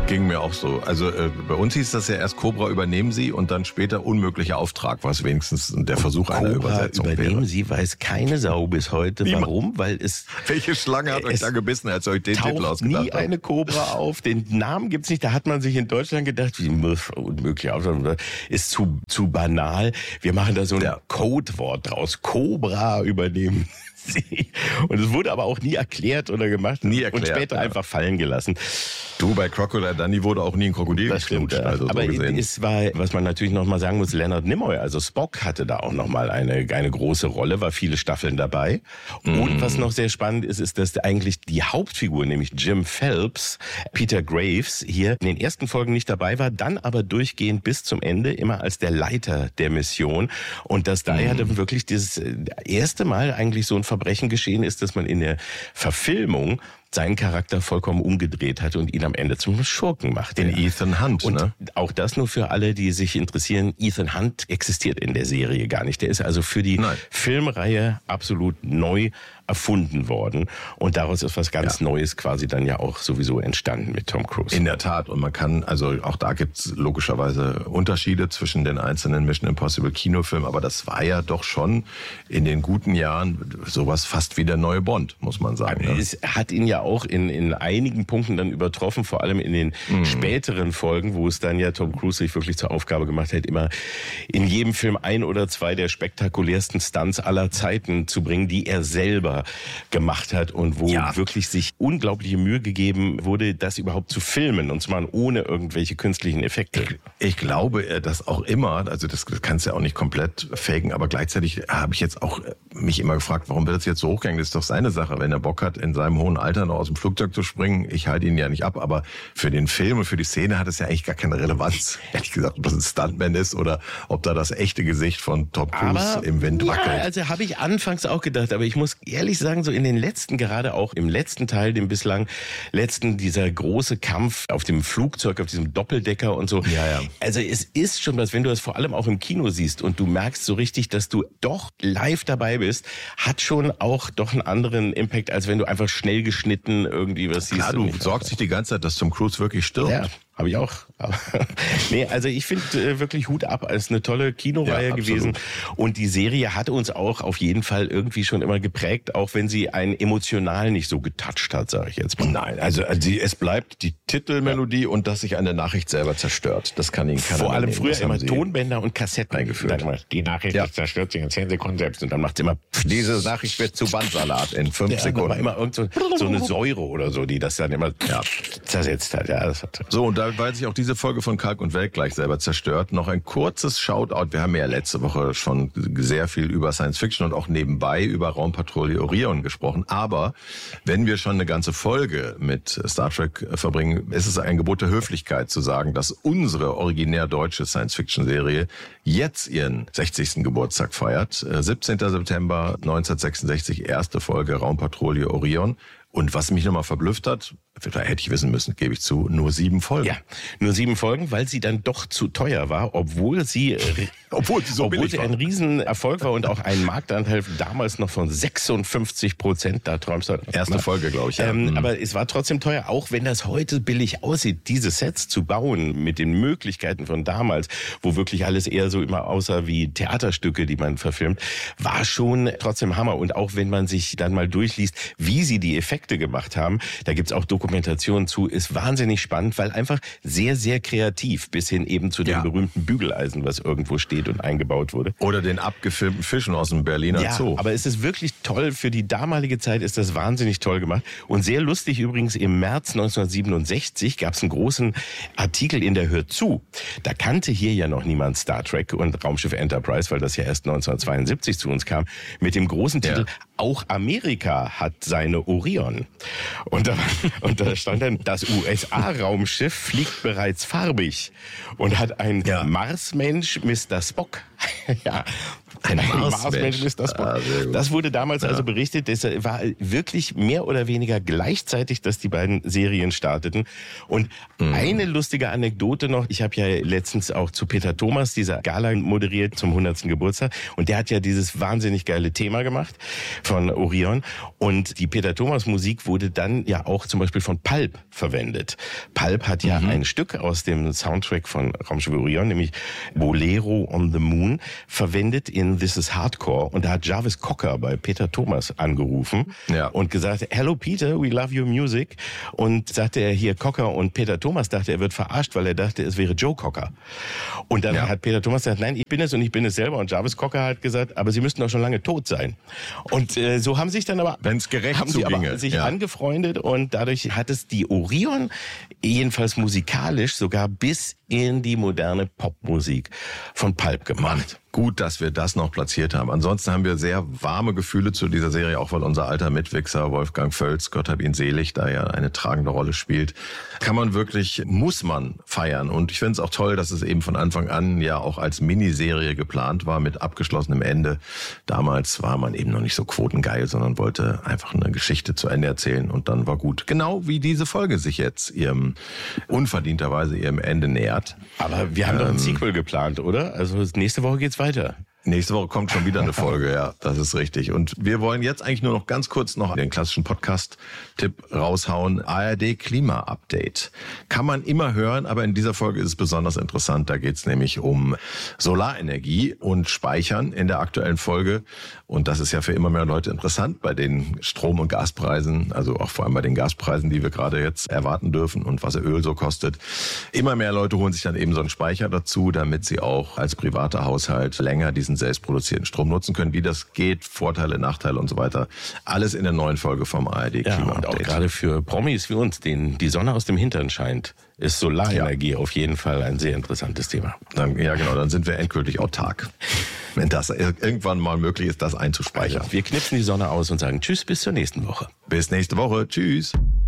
Ging mir auch so. Also bei uns hieß das ja erst Cobra übernehmen Sie und dann später unmöglicher Auftrag, was wenigstens der Versuch einer Übersetzung wäre. Übernehmen Sie, weiß keine Sau bis heute. Warum? Weil es... Welche Schlange hat euch da gebissen, als ihr euch den Titel ausgedacht habt? Nie eine Cobra auf. Den Namen gibt's nicht. Da hat man sich in Deutschland gedacht, wie unmöglicher Auftrag, ist zu banal. Wir machen da so ein Codewort draus. Cobra übernehmen Sie. Und es wurde aber auch nie erklärt oder gemacht. Nie erklärt. Und später einfach fallen gelassen. Du, bei Crocodile Dundee wurde auch nie ein Krokodil geknutscht. Also aber so es war, was man natürlich noch mal sagen muss, Leonard Nimoy, also Spock, hatte da auch noch mal eine große Rolle, war viele Staffeln dabei. Und was noch sehr spannend ist, dass eigentlich die Hauptfigur, nämlich Jim Phelps, Peter Graves, hier in den ersten Folgen nicht dabei war, dann aber durchgehend bis zum Ende immer als der Leiter der Mission. Und dass da ja dann wirklich das erste Mal eigentlich so ein Verbrechen geschehen ist, dass man in der Verfilmung seinen Charakter vollkommen umgedreht hat und ihn am Ende zum Schurken macht. Den Ethan Hunt, und ne? Auch das nur für alle, die sich interessieren. Ethan Hunt existiert in der Serie gar nicht. Der ist also für die Filmreihe absolut neu erfunden worden. Und daraus ist was ganz Neues quasi dann ja auch sowieso entstanden mit Tom Cruise. In der Tat. Und man kann, also auch da gibt's logischerweise Unterschiede zwischen den einzelnen Mission Impossible Kinofilmen. Aber das war ja doch schon in den guten Jahren sowas fast wie der neue Bond, muss man sagen. Ne? Es hat ihn ja auch in einigen Punkten dann übertroffen, vor allem in den späteren Folgen, wo es dann ja Tom Cruise sich wirklich zur Aufgabe gemacht hat, immer in jedem Film ein oder zwei der spektakulärsten Stunts aller Zeiten zu bringen, die er selber gemacht hat und wo wirklich sich unglaubliche Mühe gegeben wurde, das überhaupt zu filmen, und zwar ohne irgendwelche künstlichen Effekte. Ich glaube, dass auch immer, also das kannst du ja auch nicht komplett faken, aber gleichzeitig habe ich jetzt auch mich immer gefragt, warum wird das jetzt so hochgegangen? Das ist doch seine Sache, wenn er Bock hat, in seinem hohen Alter noch aus dem Flugzeug zu springen. Ich halte ihn ja nicht ab, aber für den Film und für die Szene hat es ja eigentlich gar keine Relevanz. Ehrlich gesagt, ob das ein Stuntman ist oder ob da das echte Gesicht von Tom Cruise im Wind wackelt. Ja, also habe ich anfangs auch gedacht, aber ich muss ehrlich sagen, so in den letzten, gerade auch im letzten Teil, dem bislang letzten, dieser große Kampf auf dem Flugzeug, auf diesem Doppeldecker und so. Ja. Also es ist schon was, wenn du das vor allem auch im Kino siehst und du merkst so richtig, dass du doch live dabei bist, hat schon auch doch einen anderen Impact, als wenn du einfach schnell geschnitten irgendwie was siehst. Ja, du sorgst dich die ganze Zeit, dass Tom Cruise wirklich stirbt. Ja. Habe ich auch. Nee, also ich finde wirklich Hut ab, als eine tolle Kinoreihe gewesen. Und die Serie hat uns auch auf jeden Fall irgendwie schon immer geprägt, auch wenn sie einen emotional nicht so getoucht hat, sage ich jetzt mal. Nein, also es bleibt die Titelmelodie und dass sich eine Nachricht selber zerstört. Das kann ihn keiner Vor allem nehmen. früher immer Tonbänder und Kassetten eingeführt. Die Nachricht zerstört sich in 10 Sekunden selbst und dann macht es immer... Diese Nachricht wird zu Bandsalat in 5 Sekunden. Da war immer irgend so eine Säure oder so, die das dann immer zersetzt hat. Ja, das hat so, und da weil sich auch diese Folge von Kalk und Welk gleich selber zerstört, noch ein kurzes Shoutout. Wir haben ja letzte Woche schon sehr viel über Science Fiction und auch nebenbei über Raumpatrouille Orion gesprochen. Aber wenn wir schon eine ganze Folge mit Star Trek verbringen, ist es ein Gebot der Höflichkeit zu sagen, dass unsere originär deutsche Science Fiction Serie jetzt ihren 60. Geburtstag feiert. 17. September 1966, erste Folge Raumpatrouille Orion. Und was mich nochmal verblüfft hat, da hätte ich wissen müssen, gebe ich zu, nur 7 Folgen. Ja, nur 7 Folgen, weil sie dann doch zu teuer war, obwohl sie ein Riesenerfolg war und auch einen Marktanteil damals noch von 56%, da träumst du. Erste Folge, glaube ich. Ja. Aber es war trotzdem teuer, auch wenn das heute billig aussieht, diese Sets zu bauen mit den Möglichkeiten von damals, wo wirklich alles eher so immer aussah wie Theaterstücke, die man verfilmt, war schon trotzdem Hammer. Und auch wenn man sich dann mal durchliest, wie sie die Effekte gemacht haben, da gibt's auch Dokumentationen zu, ist wahnsinnig spannend, weil einfach sehr, sehr kreativ, bis hin eben zu dem berühmten Bügeleisen, was irgendwo steht und eingebaut wurde. Oder den abgefilmten Fischen aus dem Berliner Zoo. Aber es ist wirklich toll, für die damalige Zeit ist das wahnsinnig toll gemacht. Und sehr lustig übrigens, im März 1967 gab's einen großen Artikel in der Hör zu. Da kannte hier ja noch niemand Star Trek und Raumschiff Enterprise, weil das ja erst 1972 zu uns kam, mit dem großen Titel Auch Amerika hat seine Orion. Und da stand dann, das USA-Raumschiff fliegt bereits farbig und hat ein Marsmensch, Mr. Spock. Ja, Ein Marsmensch, ist das Spock. Das wurde damals also berichtet. Das war wirklich mehr oder weniger gleichzeitig, dass die beiden Serien starteten. Und eine lustige Anekdote noch. Ich habe ja letztens auch zu Peter Thomas diese Gala moderiert zum 100. Geburtstag. Und der hat ja dieses wahnsinnig geile Thema gemacht von Orion. Und die Peter Thomas Musik wurde dann ja auch zum Beispiel von Pulp verwendet. Pulp hat ja ein Stück aus dem Soundtrack von Raumschiff Orion, nämlich Bolero on the Moon, verwendet in This is Hardcore. Und da hat Jarvis Cocker bei Peter Thomas angerufen und gesagt, hello Peter, we love your music. Und sagte er hier Cocker, und Peter Thomas dachte, er wird verarscht, weil er dachte, es wäre Joe Cocker. Und dann hat Peter Thomas gesagt, nein, ich bin es und ich bin es selber. Und Jarvis Cocker hat gesagt, aber Sie müssten doch schon lange tot sein. Und so haben sich dann aber, wenn's gerecht zuginge, sich angefreundet, und dadurch hat es die Orion jedenfalls musikalisch sogar bis in die moderne Popmusik von Pulp gemacht. Gut, dass wir das noch platziert haben. Ansonsten haben wir sehr warme Gefühle zu dieser Serie, auch weil unser alter Mitwichser Wolfgang Völz, Gott hab ihn selig, da ja eine tragende Rolle spielt. Muss man feiern. Und ich finde es auch toll, dass es eben von Anfang an ja auch als Miniserie geplant war mit abgeschlossenem Ende. Damals war man eben noch nicht so quotengeil, sondern wollte einfach eine Geschichte zu Ende erzählen, und dann war gut. Genau wie diese Folge sich jetzt unverdienterweise ihrem Ende nähert. Aber wir haben doch ein Sequel geplant, oder? Also nächste Woche geht's weiter. Nächste Woche kommt schon wieder eine Folge, ja, das ist richtig. Und wir wollen jetzt eigentlich nur noch ganz kurz noch den klassischen Podcast-Tipp raushauen. ARD Klima-Update. Kann man immer hören, aber in dieser Folge ist es besonders interessant. Da geht es nämlich um Solarenergie und Speichern in der aktuellen Folge. Und das ist ja für immer mehr Leute interessant bei den Strom- und Gaspreisen, also auch vor allem bei den Gaspreisen, die wir gerade jetzt erwarten dürfen und was Öl so kostet. Immer mehr Leute holen sich dann eben so einen Speicher dazu, damit sie auch als privater Haushalt länger diesen selbstproduzierten Strom nutzen können. Wie das geht, Vorteile, Nachteile und so weiter. Alles in der neuen Folge vom ARD Klima Update. Und auch gerade für Promis wie uns, denen die Sonne aus dem Hintern scheint, ist Solarenergie auf jeden Fall ein sehr interessantes Thema. Dann sind wir endgültig autark. Wenn das irgendwann mal möglich ist, das einzuspeichern. Also, wir knipsen die Sonne aus und sagen Tschüss, bis zur nächsten Woche. Bis nächste Woche. Tschüss.